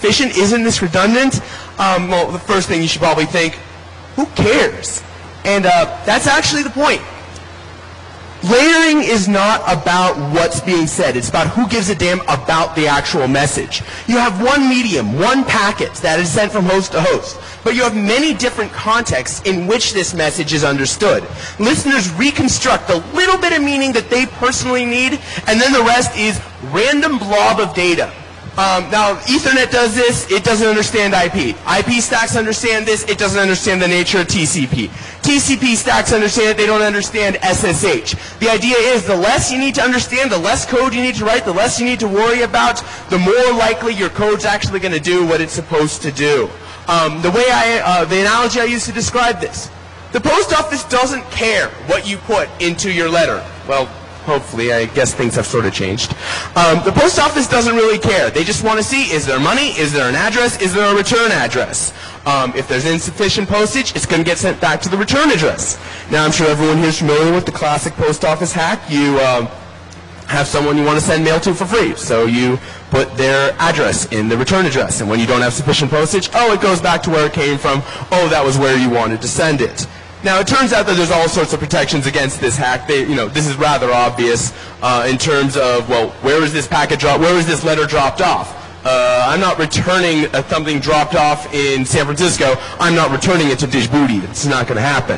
insufficient? Isn't this redundant? Well, the first thing you should probably think, who cares? And that's actually the point. Layering is not about what's being said. It's about who gives a damn about the actual message. You have one medium, one packet that is sent from host to host, but you have many different contexts in which this message is understood. Listeners reconstruct the little bit of meaning that they personally need, and then the rest is random blob of data. Now, Ethernet does this, it doesn't understand IP. IP stacks understand this, it doesn't understand the nature of TCP. TCP stacks understand it, they don't understand SSH. The idea is the less you need to understand, the less code you need to write, the less you need to worry about, the more likely your code's actually going to do what it's supposed to do. The analogy I use to describe this, the post office doesn't care what you put into your letter. Well, hopefully, I guess things have sort of changed. The post office doesn't really care. They just want to see, is there money, is there an address, is there a return address? If there's insufficient postage, it's going to get sent back to the return address. Now, I'm sure everyone here is familiar with the classic post office hack. You have someone you want to send mail to for free, so you put their address in the return address, and when you don't have sufficient postage, oh, it goes back to where it came from. Oh, that was where you wanted to send it. Now, it turns out that there's all sorts of protections against this hack. This is rather obvious in terms of, well, where is this where is this letter dropped off? I'm not returning something dropped off in San Francisco. I'm not returning it to Djibouti. It's not going to happen.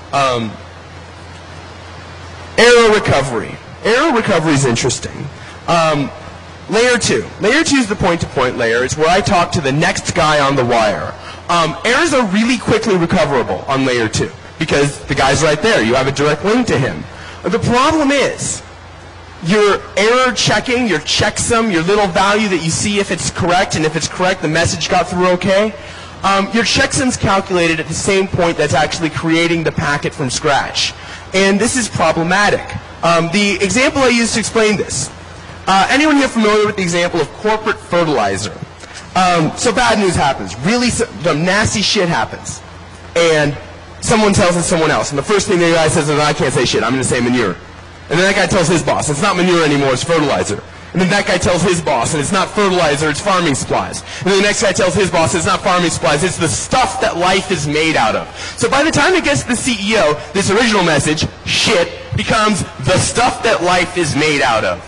Error recovery. Error recovery is interesting. Layer 2. Layer 2 is the point-to-point layer. It's where I talk to the next guy on the wire. Errors are really quickly recoverable on Layer 2. Because the guy's right there. You have a direct link to him. The problem is, your error checking, your checksum, your little value that you see if it's correct, and if it's correct, the message got through okay, your checksum's calculated at the same point that's actually creating the packet from scratch. And this is problematic. The example I use to explain this. Anyone here familiar with the example of corporate fertilizer? So bad news happens. Really nasty shit happens. And someone tells it someone else, and the first thing the guy says is, I can't say shit, I'm going to say manure. And then that guy tells his boss, it's not manure anymore, it's fertilizer. And then that guy tells his boss, and it's not fertilizer, it's farming supplies. And then the next guy tells his boss, it's not farming supplies, it's the stuff that life is made out of. So by the time it gets to the CEO, this original message, shit, becomes the stuff that life is made out of.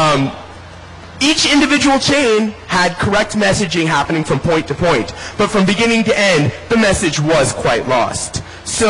Each individual chain had correct messaging happening from point to point, but from beginning to end, the message was quite lost. So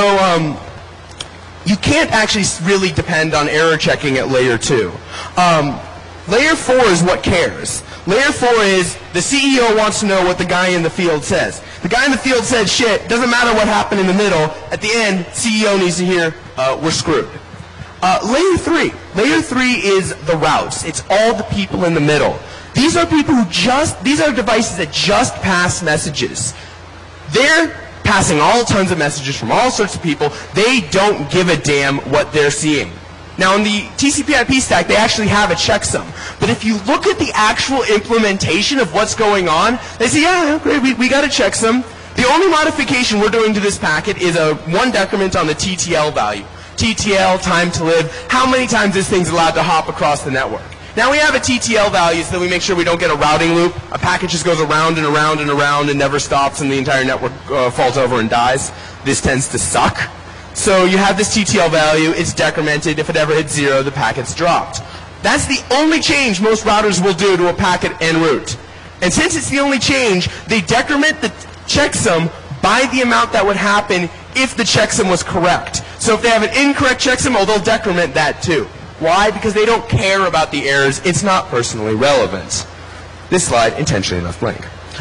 you can't actually really depend on error checking at Layer 2. Layer 4 is what cares. Layer 4 is the CEO wants to know what the guy in the field says. The guy in the field said shit, doesn't matter what happened in the middle, at the end, CEO needs to hear, we're screwed. Layer 3. Layer 3 is the routes. It's all the people in the middle. These are people who these are devices that just pass messages. They're passing all tons of messages from all sorts of people. They don't give a damn what they're seeing. Now, in the TCP/IP stack, they actually have a checksum. But if you look at the actual implementation of what's going on, they say, yeah, great, we got a checksum. The only modification we're doing to this packet is a 1 decrement on the TTL value. TTL, time to live, how many times this thing's allowed to hop across the network. Now we have a TTL value so that we make sure we don't get a routing loop. A packet just goes around and around and around and never stops and the entire network falls over and dies. This tends to suck. So you have this TTL value, it's decremented. If it ever hits 0, the packet's dropped. That's the only change most routers will do to a packet en route. And since it's the only change, they decrement the checksum by the amount that would happen if the checksum was correct. So if they have an incorrect checksum, they'll decrement that too. Why? Because they don't care about the errors. It's not personally relevant. This slide intentionally left blank.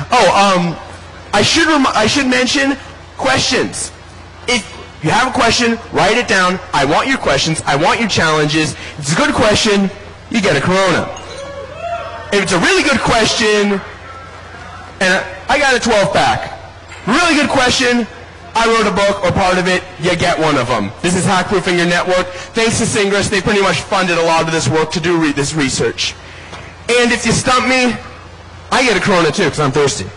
I should mention questions. If you have a question, write it down. I want your questions. I want your challenges. If it's a good question, you get a Corona. If it's a really good question, and I got a 12-pack. Really good question, I wrote a book or part of it, you get one of them. This is Hackproofing Your Network. Thanks to Singress, they pretty much funded a lot of this work to do this research. And if you stump me, I get a Corona too, because I'm thirsty.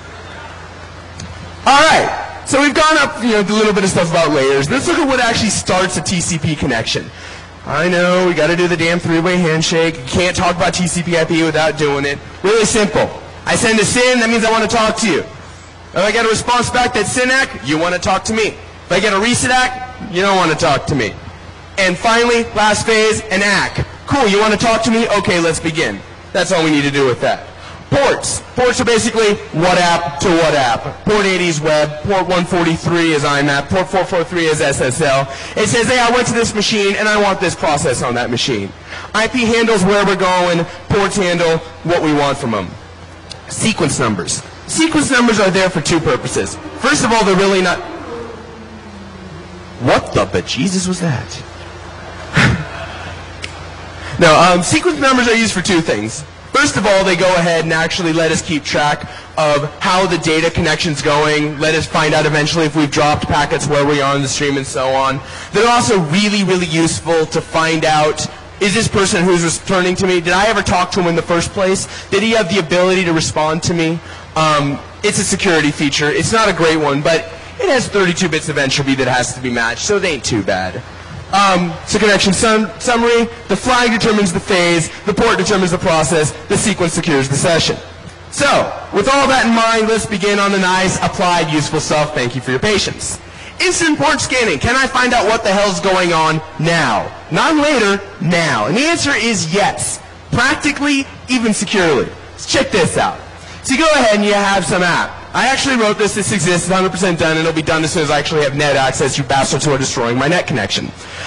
Alright, so we've gone up a little bit of stuff about layers. Let's look at what actually starts a TCP connection. I know, we got to do the damn 3-way handshake. You can't talk about TCP/IP without doing it. Really simple. I send a SYN, that means I want to talk to you. If I get a response back that's SYN-ACK, you want to talk to me. If I get a reset-ACK, you don't want to talk to me. And finally, last phase, an ACK. Cool, you want to talk to me? Okay, let's begin. That's all we need to do with that. Ports. Ports are basically what app to what app. Port 80 is web, port 143 is IMAP, port 443 is SSL. It says, hey, I went to this machine and I want this process on that machine. IP handles where we're going, ports handle what we want from them. Sequence numbers. Sequence numbers are there for two purposes. First of all, they're really not... What the bejesus was that? No, sequence numbers are used for two things. First of all, they go ahead and actually let us keep track of how the data connection's going, let us find out eventually if we've dropped packets, where we are in the stream, and so on. They're also really, really useful to find out, is this person who's returning to me, did I ever talk to him in the first place? Did he have the ability to respond to me? It's a security feature. It's not a great one, but it has 32 bits of entropy that has to be matched, so it ain't too bad. So connection summary, the flag determines the phase, the port determines the process, the sequence secures the session. So, with all that in mind, let's begin on the nice, applied, useful stuff. Thank you for your patience. Instant port scanning. Can I find out what the hell's going on now? Not later, now. And the answer is yes. Practically, even securely. Let's check this out. So you go ahead and you have some app. I actually wrote this exists, it's 100% done, and it'll be done as soon as I actually have net access, you bastards who are destroying my net connection.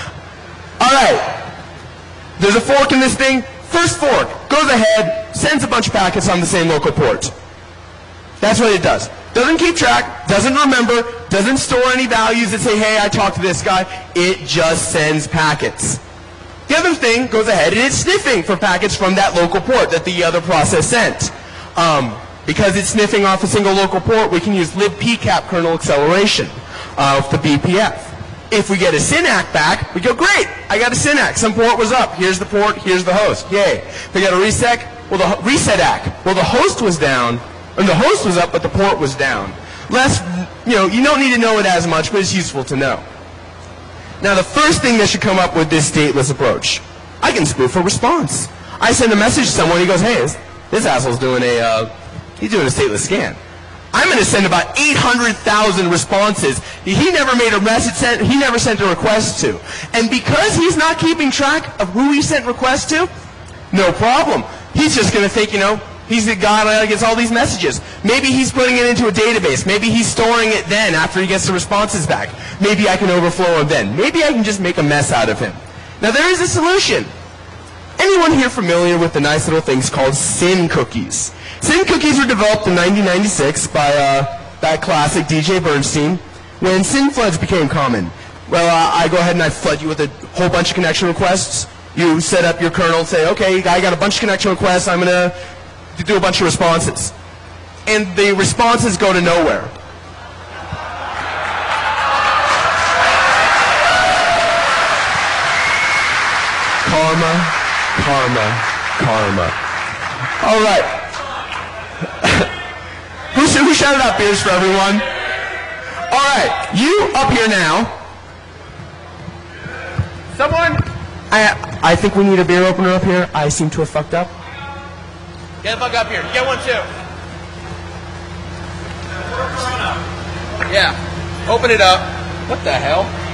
Alright, there's a fork in this thing. First fork goes ahead, sends a bunch of packets on the same local port. That's what it does. Doesn't keep track, doesn't remember, doesn't store any values that say, hey, I talked to this guy. It just sends packets. The other thing goes ahead and it's sniffing for packets from that local port that the other process sent. Because it's sniffing off a single local port, we can use libpcap kernel acceleration of the BPF. If we get a SYN-ACK back, we go, great, I got a SYN-ACK. Some port was up. Here's the port, here's the host. Yay. If we got a reset-ACK, well, the host was down, and the host was up, but the port was down. Less, you don't need to know it as much, but it's useful to know. Now, the first thing that should come up with this stateless approach, I can spoof a response. I send a message to someone, he goes, hey, this asshole's doing he's doing a stateless scan. I'm going to send about 800,000 responses. He never made a message he never sent a request to. And because he's not keeping track of who he sent requests to, no problem. He's just going to think, he's the guy that gets all these messages. Maybe he's putting it into a database. Maybe he's storing it then after he gets the responses back. Maybe I can overflow him then. Maybe I can just make a mess out of him. Now there is a solution. Anyone here familiar with the nice little things called SYN cookies? SYN cookies were developed in 1996 by that classic DJ Bernstein when SYN floods became common. Well, I go ahead and I flood you with a whole bunch of connection requests. You set up your kernel and say, okay, I got a bunch of connection requests. I'm going to do a bunch of responses. And the responses go to nowhere. Karma. Karma, karma. All right. Who shouted out beers for everyone? All right, you up here now. Someone? I think we need a beer opener up here. I seem to have fucked up. Get the fuck up here. Get one too. Yeah. Open it up. What the hell?